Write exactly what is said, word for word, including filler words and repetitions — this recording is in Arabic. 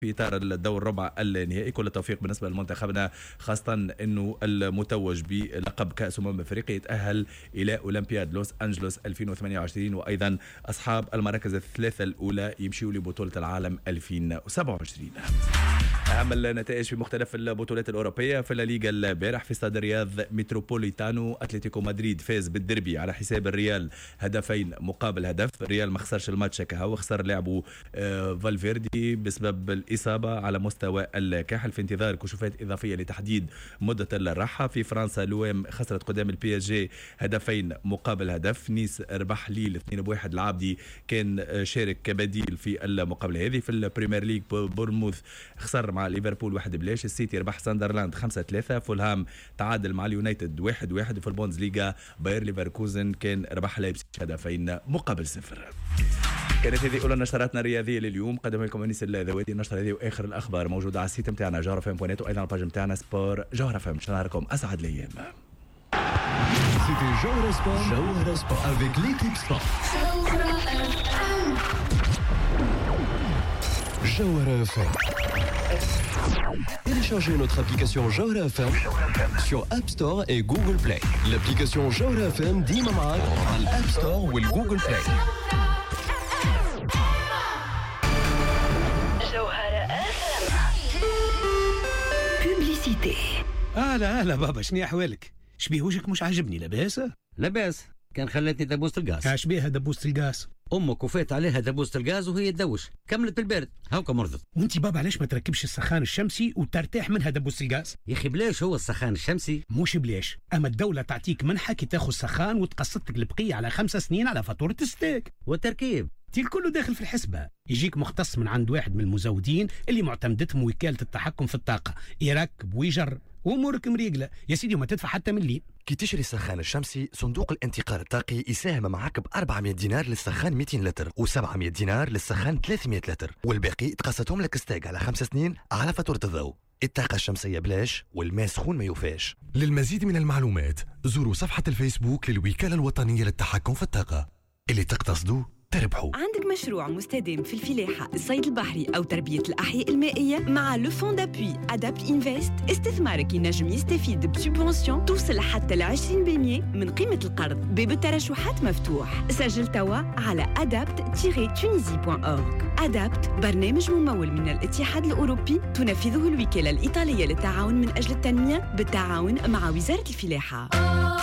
في إطار الدور الربع النهائي. كل التوفيق بالنسبة لمنتخبنا، خاصة أنه المتوج بلقب كأس أمم أفريقيا يتأهل إلى أولمبياد لوس أنجلوس ألفين وثمانية وعشرين، وأيضا أصحاب المراكز الثلاثة الأولى يمشيوا لبطولة العالم ألفين وسبعة وعشرين. أهم النتائج في مختلف البطولات الأوروبية. في الليغا البارح في استاد الرياض متروبوليتانو أتلتيكو مدريد فاز بالدربي على حساب الريال هدفين مقابل هدف. الريال ما خسرش الماتش كهو، خسر لاعبه فالفيردي بسبب الإصابة على مستوى الكاحل في انتظار كشوفات إضافية لتحديد مدة الراحة. في فرنسا لوام خسرت قدام البي اس جي هدفين مقابل هدف. نيس ربح ليل اثنين بواحد. العابدي كان شارك كبديل في المقابلة هذه. في البريمير ليج بورموث خسر مع ليفربول واحد بلاش. السيتي ربح ساندرلاند خمسة ثلاثة. فولهام تعادل مع اليونايتد واحد واحد. وفي البوندز ليغا باير ليفركوزن كان ربح لايبزيج هدفين مقابل صفر. كانت هذه أولى نشراتنا الرياضية لليوم. قدم لكم أنيس الذواتي. النشرة هذه وآخر الأخبار موجودة على السيت متاعنا جوهرة فام بوينت، وأيضا على الباج متاعنا سبور جوهرة فام. نهاركم أسعد الأيام. C'était Jawhara Sport. Jawhara Sport avec l'équipe Sport. Jawhara F M. Téléchargez notre application Jawhara F M sur App Store et Google Play. L'application Jawhara F M ديما معاك على الأب ستور والجوجل بلاي. اهلا اهلا بابا، شنو احوالك؟ شبيه وجهك مش عاجبني؟ لاباس؟ لاباس، كان خلتني دبوسة الغاز. اش بيها دبوسة الغاز؟ امك وفات عليها دبوسة الغاز وهي تدوش، كملت بالبرد هاوكا مرضت. وانت بابا علاش ما تركبش السخان الشمسي وترتاح منها دبوسة الغاز؟ يا اخي بلاش هو السخان الشمسي؟ مش بلاش، اما الدولة تعطيك منحة كي تاخذ سخان وتقسطك البقية على خمسة سنين على فاتورة الستيك والتركيب. تي الكل داخل في الحسبة. يجيك مختص من عند واحد من المزودين اللي معتمدتهم وكالة التحكم في الطاقة، يركب ويجر وامورك مريقله يا سيدي، وما تدفع حتى مليم. كي تشري السخان الشمسي صندوق الانتقال الطاقي يساهم معك ب أربعمائة دينار للسخان مئتين لتر و700 دينار للسخان ثلاثمائة لتر، والباقي تقسطهم لك ستاك على خمس سنين على فاتورة الضوء. الطاقة الشمسية بلاش والماء سخون ما يوفاش. للمزيد من المعلومات زوروا صفحة الفيسبوك للوكالة الوطنية للتحكم في الطاقة. اللي تقتصدوا تربحوا. عندك مشروع مستدام في الفلاحة، الصيد البحري أو تربية الأحياء المائية؟ مع لو فون دابوي أدابت إنفست استثمارك ينجم يستفيد بسوبونسيون توصل حتى ل عشرين بالمئة من قيمة القرض. باب الترشحات مفتوح. سجل توا على adapt tiret tunisie دوت أورغ. أدابت برنامج ممول من الاتحاد الأوروبي، تنفذه الوكالة الإيطالية للتعاون من أجل التنمية بالتعاون مع وزارة الفلاحة.